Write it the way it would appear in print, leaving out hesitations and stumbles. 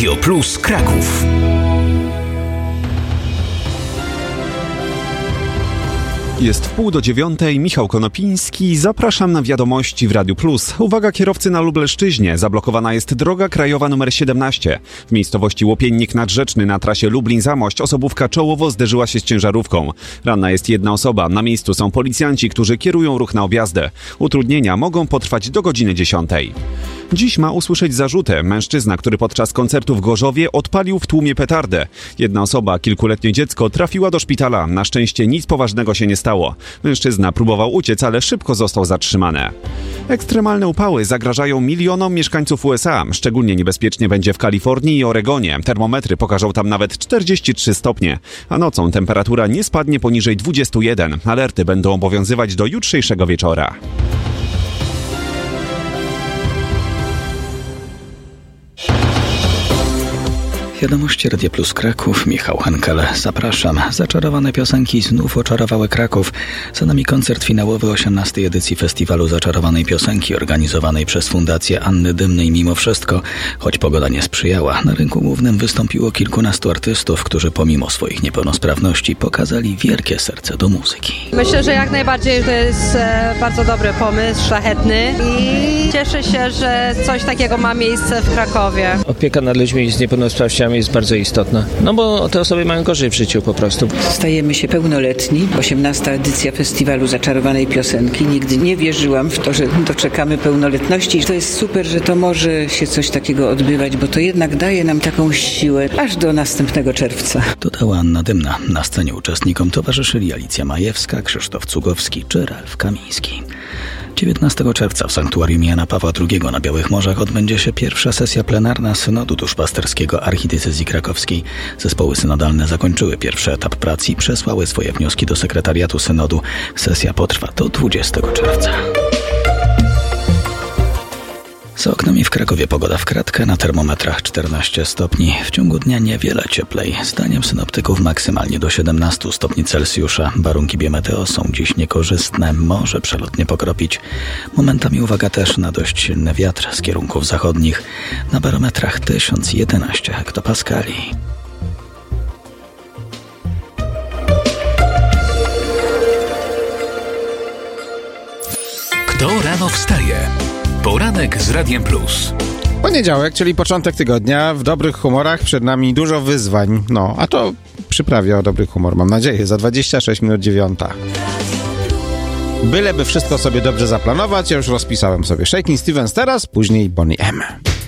Radio Plus Kraków. Jest 8:30, Michał Konopiński, zapraszam na wiadomości w Radiu Plus. Uwaga kierowcy na Lubelszczyźnie, zablokowana jest droga krajowa nr 17. W miejscowości Łopiennik Nadrzeczny na trasie Lublin-Zamość osobówka czołowo zderzyła się z ciężarówką. Ranna jest jedna osoba, na miejscu są policjanci, którzy kierują ruch na objazdę. Utrudnienia mogą potrwać do godziny 10. Dziś ma usłyszeć zarzuty. Mężczyzna, który podczas koncertu w Gorzowie odpalił w tłumie petardę. Jedna osoba, kilkuletnie dziecko, trafiła do szpitala. Na szczęście nic poważnego się nie stało. Mężczyzna próbował uciec, ale szybko został zatrzymany. Ekstremalne upały zagrażają milionom mieszkańców USA. Szczególnie niebezpiecznie będzie w Kalifornii i Oregonie. Termometry pokażą tam nawet 43 stopnie. A nocą temperatura nie spadnie poniżej 21. Alerty będą obowiązywać do jutrzejszego wieczora. Wiadomości Radia Plus Kraków, Michał Henkele. Zapraszam. Zaczarowane piosenki znów oczarowały Kraków. Za nami koncert finałowy 18. edycji Festiwalu Zaczarowanej Piosenki organizowanej przez Fundację Anny Dymnej Mimo Wszystko. Choć pogoda nie sprzyjała, na rynku głównym wystąpiło kilkunastu artystów, którzy pomimo swoich niepełnosprawności pokazali wielkie serce do muzyki. Myślę, że jak najbardziej to jest bardzo dobry pomysł, szlachetny i cieszę się, że coś takiego ma miejsce w Krakowie. Opieka nad ludźmi z niepełnosprawnościami jest bardzo istotna. No bo te osoby mają gorzej w życiu po prostu. Stajemy się pełnoletni. 18. edycja Festiwalu Zaczarowanej Piosenki. Nigdy nie wierzyłam w to, że doczekamy pełnoletności. To jest super, że to może się coś takiego odbywać, bo to jednak daje nam taką siłę aż do następnego czerwca. Dodała Anna Dymna. Na scenie uczestnikom towarzyszyli Alicja Majewska, Krzysztof Cugowski czy Ralf Kamiński. 19 czerwca w Sanktuarium Jana Pawła II na Białych Morzach odbędzie się pierwsza sesja plenarna Synodu Duszpasterskiego Archidiecezji Krakowskiej. Zespoły synodalne zakończyły pierwszy etap prac i przesłały swoje wnioski do sekretariatu Synodu. Sesja potrwa do 20 czerwca. Za oknami w Krakowie pogoda w kratkę, na termometrach 14 stopni. W ciągu dnia niewiele cieplej. Zdaniem synoptyków maksymalnie do 17 stopni Celsjusza. Warunki biometeo są dziś niekorzystne, może przelotnie pokropić. Momentami uwaga też na dość silny wiatr z kierunków zachodnich. Na barometrach 1011 hektopaskali. Kto rano wstaje? Poranek z Radiem Plus. Poniedziałek, czyli początek tygodnia, w dobrych humorach, przed nami dużo wyzwań. No, a to przyprawię o dobry humor, mam nadzieję, za 26 minut 9. Byleby wszystko sobie dobrze zaplanować, ja już rozpisałem sobie Shakin' Stevens teraz, później Boney M.